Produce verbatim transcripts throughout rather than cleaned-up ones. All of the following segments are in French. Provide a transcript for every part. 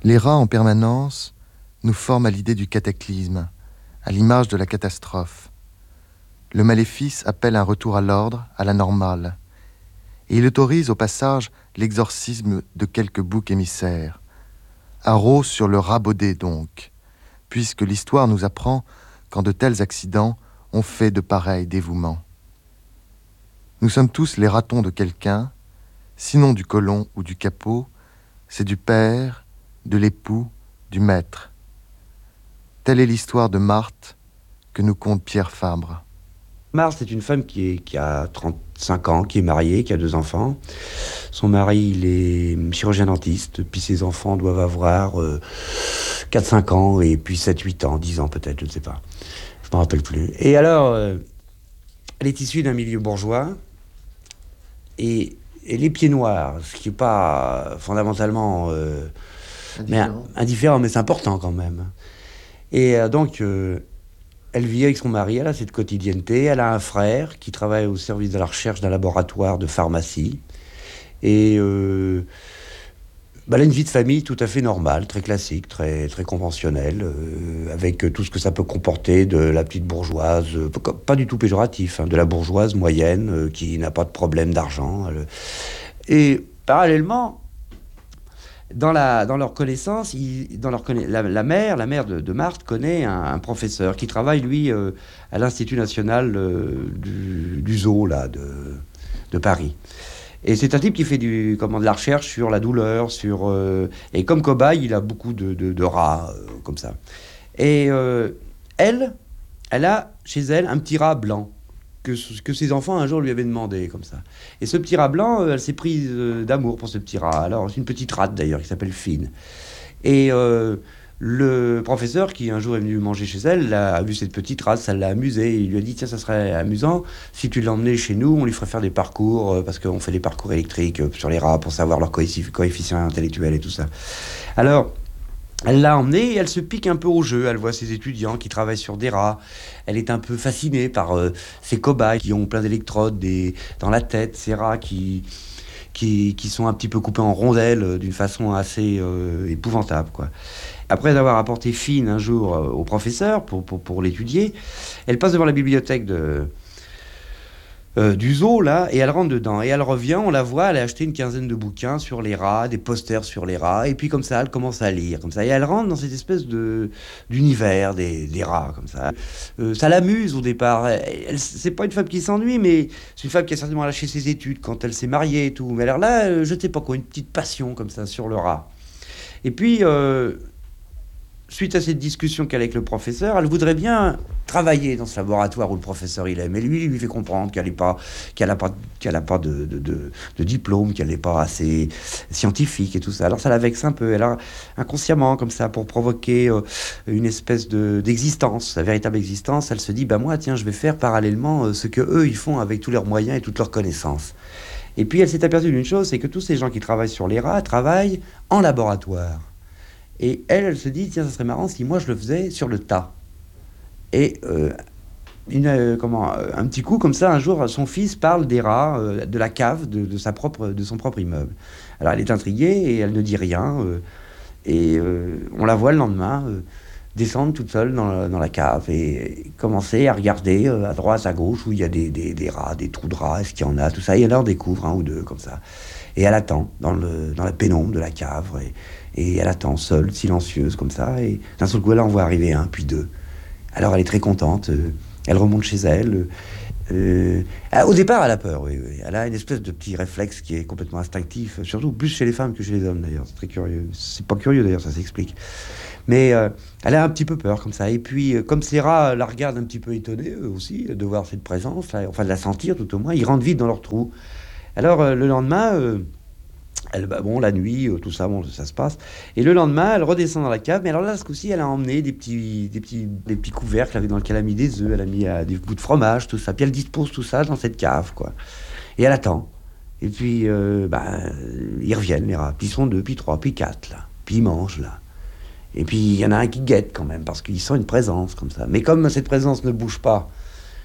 Les rats en permanence nous forment à l'idée du cataclysme, à l'image de la catastrophe. Le maléfice appelle un retour à l'ordre, à la normale, et il autorise au passage l'exorcisme de quelques boucs émissaires. Haro sur le rat Baudet donc, puisque l'histoire nous apprend qu'en de tels accidents, on fait de pareils dévouements. Nous sommes tous les ratons de quelqu'un, sinon du colon ou du capot, c'est du père, de l'époux, du maître. Telle est l'histoire de Marthe que nous conte Pierre Fabre. Marthe, c'est une femme qui, est, qui a trente-cinq ans, qui est mariée, qui a deux enfants. Son mari, il est chirurgien dentiste, puis ses enfants doivent avoir euh, quatre cinq ans, et puis sept huit ans, dix ans peut-être, je ne sais pas. Je ne me rappelle plus. Et alors, euh, elle est issue d'un milieu bourgeois, et, et les pieds noirs, ce qui n'est pas fondamentalement euh, indifférent. Mais, indifférent, mais c'est important quand même. Et euh, donc... Euh, Elle vit avec son mari, elle a cette quotidienneté. Elle a un frère qui travaille au service de la recherche d'un laboratoire de pharmacie. Et euh, bah, elle a une vie de famille tout à fait normale, très classique, très, très conventionnelle, euh, avec tout ce que ça peut comporter de la petite bourgeoise, euh, pas du tout péjoratif, hein, de la bourgeoise moyenne euh, qui n'a pas de problème d'argent. Elle... Et parallèlement... Dans, la, dans leur connaissance, il, dans leur conna... la, la mère, la mère de, de Marthe connaît un, un professeur qui travaille, lui, euh, à l'Institut national euh, du, du zoo, là, de, de Paris. Et c'est un type qui fait du, comment, de la recherche sur la douleur, sur... Euh, et comme cobaye, il a beaucoup de, de, de rats, euh, comme ça. Et euh, elle, elle a, chez elle, un petit rat blanc. Que, que ses enfants un jour lui avaient demandé comme ça. Et ce petit rat blanc, euh, elle s'est prise euh, d'amour pour ce petit rat. Alors c'est une petite rate d'ailleurs qui s'appelle Fine. Et euh, le professeur qui un jour est venu manger chez elle a, a vu cette petite rate, ça l'a amusé. Il lui a dit tiens, ça serait amusant si tu l'emmenais chez nous, on lui ferait faire des parcours euh, parce qu'on fait des parcours électriques euh, sur les rats pour savoir leur coeffic- coefficient intellectuel et tout ça. Alors elle l'a emmenée et elle se pique un peu au jeu. Elle voit ses étudiants qui travaillent sur des rats. Elle est un peu fascinée par euh, ces cobayes qui ont plein d'électrodes des... dans la tête, ces rats qui, qui, qui sont un petit peu coupés en rondelles euh, d'une façon assez euh, épouvantable, quoi. Après avoir apporté Fine un jour euh, au professeur pour, pour, pour l'étudier, elle passe devant la bibliothèque de... Euh, du zoo, là, et elle rentre dedans. Et elle revient, on la voit, elle a acheté une quinzaine de bouquins sur les rats, des posters sur les rats, et puis comme ça, elle commence à lire, comme ça. Et elle rentre dans cette espèce de, d'univers des, des rats, comme ça. Euh, ça l'amuse au départ. Elle, elle, c'est pas une femme qui s'ennuie, mais c'est une femme qui a certainement lâché ses études quand elle s'est mariée et tout. Mais alors là, euh, je sais pas quoi, une petite passion comme ça sur le rat. Et puis... Euh, suite à cette discussion qu'elle a avec le professeur, elle voudrait bien travailler dans ce laboratoire où le professeur il est. Mais lui, il lui fait comprendre qu'elle n'a pas, qu'elle a pas, qu'elle a pas de, de, de, de diplôme, qu'elle n'est pas assez scientifique et tout ça. Alors ça la vexe un peu. Elle a inconsciemment, comme ça, pour provoquer euh, une espèce de, d'existence, sa véritable existence, elle se dit, bah moi, tiens, je vais faire parallèlement euh, ce que eux ils font avec tous leurs moyens et toutes leurs connaissances. Et puis elle s'est aperçue d'une chose, c'est que tous ces gens qui travaillent sur les rats travaillent en laboratoire. Et elle, elle se dit, tiens, ça serait marrant si moi je le faisais sur le tas. Et euh, une, euh, comment, un petit coup comme ça, un jour, son fils parle des rats, euh, de la cave de, de, sa propre, de son propre immeuble. Alors elle est intriguée et elle ne dit rien. Euh, et euh, on la voit le lendemain euh, descendre toute seule dans la, dans la cave et commencer à regarder euh, à droite, à gauche où il y a des, des, des rats, des trous de rats, est-ce qu'il y en a, tout ça. Et elle en découvre un ou deux comme ça. Et elle attend dans, le, dans la pénombre de la cave. Et, Et elle attend, seule, silencieuse, comme ça. Et d'un seul coup, elle en voit arriver un, puis deux. Alors, elle est très contente. Euh, elle remonte chez elle. Euh, euh, au départ, elle a peur, oui, oui. Elle a une espèce de petit réflexe qui est complètement instinctif. Surtout plus chez les femmes que chez les hommes, d'ailleurs. C'est très curieux. C'est pas curieux, d'ailleurs, ça s'explique. Mais euh, elle a un petit peu peur, comme ça. Et puis, euh, comme ces rats la regardent un petit peu étonnés, eux aussi, de voir cette présence, là, enfin, de la sentir, tout au moins, ils rentrent vite dans leur trou. Alors, euh, le lendemain... Euh, Elle, bah bon, la nuit, euh, tout ça, bon, ça se passe. Et le lendemain, elle redescend dans la cave. Mais alors là, ce coup-ci, elle a emmené des petits, des petits, des petits couvercles avec, dans lesquels elle a mis des œufs, elle a mis euh, des bouts de fromage, tout ça. Puis elle dispose tout ça dans cette cave, quoi. Et elle attend. Et puis, euh, bah, ils reviennent, les rats. Puis ils sont deux, puis trois, puis quatre, là. Puis ils mangent, là. Et puis il y en a un qui guette quand même, parce qu'il sent une présence, comme ça. Mais comme cette présence ne bouge pas,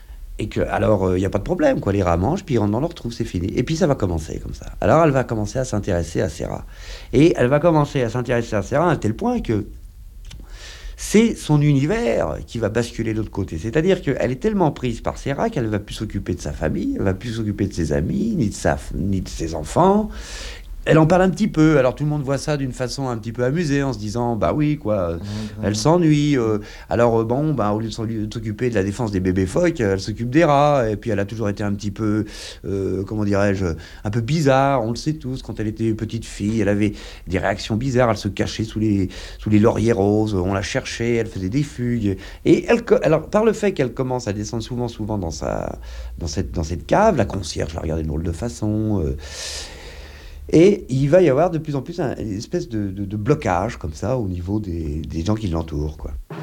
Et que, alors, il euh, n'y a pas de problème, quoi. Les rats mangent, puis ils rentrent dans leur trou, c'est fini. Et puis ça va commencer comme ça. Alors elle va commencer à s'intéresser à ces rats. Et elle va commencer à s'intéresser à ces rats à tel point que c'est son univers qui va basculer de l'autre côté. C'est-à-dire qu'elle est tellement prise par ces rats qu'elle ne va plus s'occuper de sa famille, elle ne va plus s'occuper de ses amis, ni de, sa, ni de ses enfants. Elle en parle un petit peu, alors tout le monde voit ça d'une façon un petit peu amusée, en se disant, bah oui, quoi, elle s'ennuie. Euh, alors euh, bon, bah, au lieu de s'occuper de la défense des bébés phoques, elle s'occupe des rats, et puis elle a toujours été un petit peu, euh, comment dirais-je, un peu bizarre, on le sait tous, quand elle était petite fille, elle avait des réactions bizarres, elle se cachait sous les, sous les lauriers roses, on la cherchait, elle faisait des fugues, et elle, alors par le fait qu'elle commence à descendre souvent, souvent dans, sa, dans, cette, dans cette cave, la concierge la regardait de drôle de façon... Euh, Et il va y avoir de plus en plus un, une espèce de, de, de blocage, comme ça, au niveau des, des gens qui l'entourent, quoi.